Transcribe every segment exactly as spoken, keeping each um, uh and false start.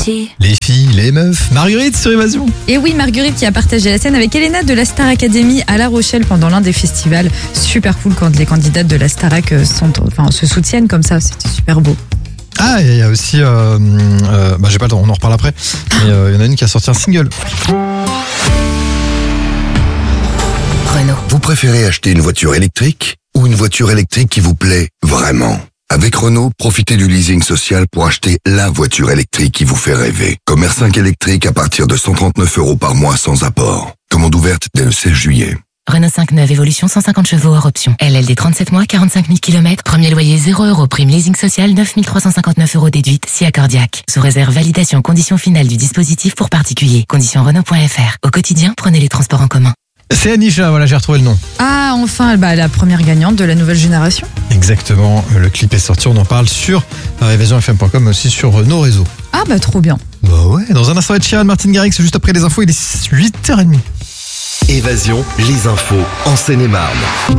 aussi. Les filles, les meufs, Marguerite sur Évasion. Et oui, Marguerite qui a partagé la scène avec Elena de la Star Academy à La Rochelle pendant l'un des festivals. Super cool quand les candidates de la Starac sont, enfin, se soutiennent comme ça, c'était super beau. Ah, et il y a aussi, euh, euh, bah j'ai pas le temps, on en reparle après, mais il euh, y en a une qui a sorti un single. Renault. Vous préférez acheter une voiture électrique ou une voiture électrique qui vous plaît vraiment ? Avec Renault, profitez du leasing social pour acheter la voiture électrique qui vous fait rêver. Comme R cinq électrique à partir de cent trente-neuf euros par mois sans apport. Commande ouverte dès le seize juillet. Renault cinq neuf Évolution cent cinquante chevaux hors option. L L D trente-sept mois, quarante-cinq mille kilomètres. Premier loyer zéro euros. Prime leasing social neuf mille trois cent cinquante-neuf euros déduite si accordiaque. Sous réserve validation conditions finales du dispositif pour particuliers. Conditions Renault point F R. Au quotidien, prenez les transports en commun. C'est Anisha, voilà, j'ai retrouvé le nom. Ah, enfin, bah, la première gagnante de la nouvelle génération. Exactement, le clip est sorti, on en parle sur évasion f m point com, mais aussi sur nos réseaux. Ah bah trop bien. Bah ouais, dans un instant, Ed Sheeran, Martin Garrix, juste après les infos, il est huit heures trente. Évasion, les infos en Seine-et-Marne.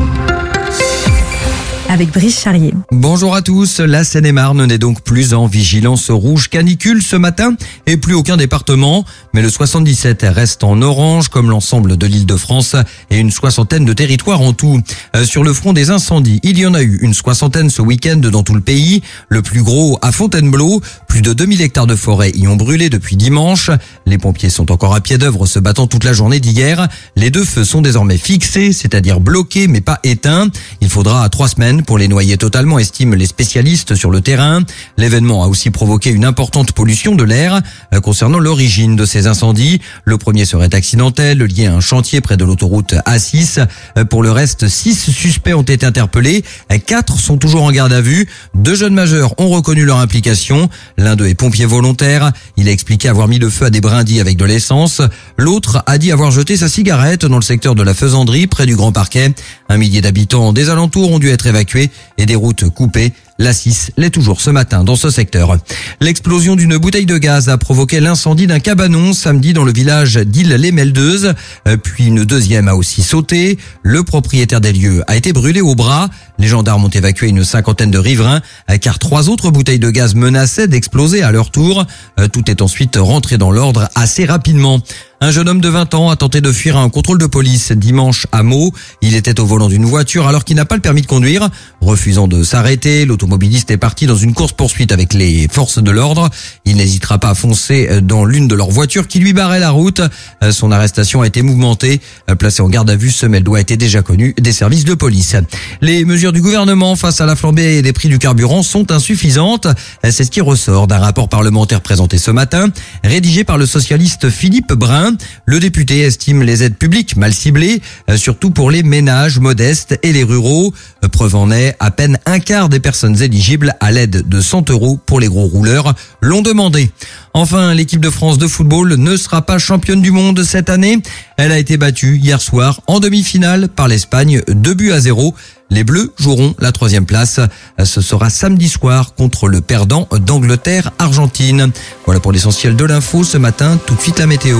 Avec Brice Charrier. Bonjour à tous, la Seine-et-Marne n'est donc plus en vigilance rouge canicule ce matin et plus aucun département, mais le soixante-dix-sept reste en orange comme l'ensemble de l'Île-de-France et une soixantaine de territoires en tout. Euh, sur le front des incendies, il y en a eu une soixantaine ce week-end dans tout le pays, le plus gros à Fontainebleau, plus de deux mille hectares de forêt y ont brûlé depuis dimanche. Les pompiers sont encore à pied d'œuvre se battant toute la journée d'hier. Les deux feux sont désormais fixés, c'est-à-dire bloqués mais pas éteints. Il faudra trois semaines pour les noyer totalement, estiment les spécialistes sur le terrain. L'événement a aussi provoqué une importante pollution de l'air. Concernant l'origine de ces incendies, le premier serait accidentel, lié à un chantier près de l'autoroute A six. Pour le reste, six suspects ont été interpellés. Quatre sont toujours en garde à vue. Deux jeunes majeurs ont reconnu leur implication. L'un d'eux est pompier volontaire. Il a expliqué avoir mis le feu à des brindilles avec de l'essence. L'autre a dit avoir jeté sa cigarette dans le secteur de la Faisanderie, près du Grand Parquet. Un millier d'habitants des alentours ont dû être évacués et des routes coupées. La six l'est toujours ce matin dans ce secteur. L'explosion d'une bouteille de gaz a provoqué l'incendie d'un cabanon samedi dans le village d'Île-les-Meldeuses. Puis une deuxième a aussi sauté. Le propriétaire des lieux a été brûlé au bras. Les gendarmes ont évacué une cinquantaine de riverains car trois autres bouteilles de gaz menaçaient d'exploser à leur tour. Tout est ensuite rentré dans l'ordre assez rapidement. Un jeune homme de vingt ans a tenté de fuir un contrôle de police dimanche à Meaux. Il était au volant d'une voiture alors qu'il n'a pas le permis de conduire. Refusant de s'arrêter, l'automobiliste est parti dans une course-poursuite avec les forces de l'ordre. Il n'hésitera pas à foncer dans l'une de leurs voitures qui lui barrait la route. Son arrestation a été mouvementée. Placé en garde à vue, ce Meldois était déjà connu des services de police. Les mesures du gouvernement face à la flambée des prix du carburant sont insuffisantes. C'est ce qui ressort d'un rapport parlementaire présenté ce matin, rédigé par le socialiste Philippe Brun. Le député estime les aides publiques mal ciblées, surtout pour les ménages modestes et les ruraux. Preuve en est, à peine un quart des personnes éligibles à l'aide de cent euros pour les gros rouleurs l'ont demandé. Enfin, l'équipe de France de football ne sera pas championne du monde cette année. Elle a été battue hier soir en demi-finale par l'Espagne, deux buts à zéro. Les Bleus joueront la troisième place. Ce sera samedi soir contre le perdant d'Angleterre-Argentine. Voilà pour l'essentiel de l'info ce matin. Tout de suite la météo.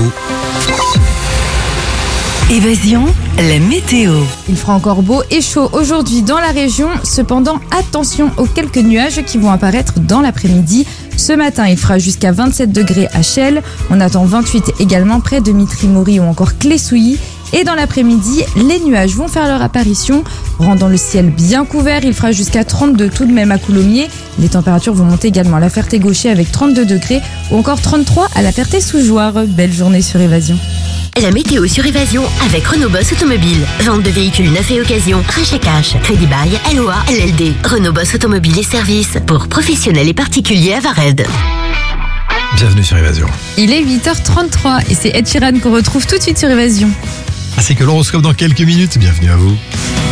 Évasion, la météo. Il fera encore beau et chaud aujourd'hui dans la région. Cependant, attention aux quelques nuages qui vont apparaître dans l'après-midi. Ce matin, il fera jusqu'à vingt-sept degrés à Chelles. On attend vingt-huit également près de Mitry-Mory ou encore Clé-Souilly. Et dans l'après-midi, les nuages vont faire leur apparition, rendant le ciel bien couvert. Il fera jusqu'à trente-deux tout de même à Coulommiers. Les températures vont monter également à la Ferté-Gaucher avec trente-deux degrés ou encore trente-trois à la Ferté-Sous-Jouarre. Belle journée sur Évasion. La météo sur Évasion avec Renault Boss Automobile. Vente de véhicules neufs et occasion, rachat cash, crédit bail, L O A, L L D. Renault Boss Automobile et services pour professionnels et particuliers à Vared. Bienvenue sur Évasion. Il est huit heures trente-trois et c'est Ed Sheeran qu'on retrouve tout de suite sur Évasion. Ah, c'est que l'horoscope dans quelques minutes. Bienvenue à vous.